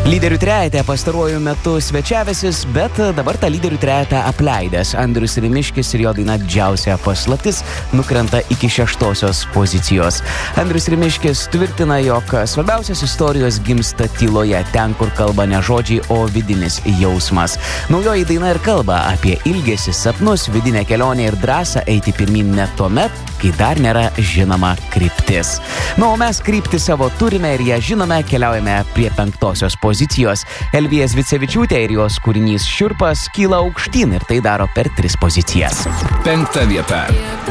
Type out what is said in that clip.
Lyderių trejetą pastaruoju metu svečiavęsis, bet dabar tą lyderių trejetą apleidęs. Andrius Rimiškis ir jo daina Didžiausia paslaptis nukrenta iki 6 pozicijos. Andrius Rimiškis tvirtina, jog svarbiausios istorijos gimsta tyloje, ten, kur kalba ne žodžiai, o vidinis jausmas. Naujoji daina ir kalba apie ilgesį, sapnus, vidinę kelionę ir drąsą eiti pirmyn net tuomet, kai dar nėra žinoma kryptis. O mes kryptį savo turime ir ją žinome, keliaujame prie 5 pozicijos. Elvija Zvicevičiūtė ir jos kūrinys Šiurpas kyla aukštyn ir tai daro per 3 pozicijas. 5 vieta.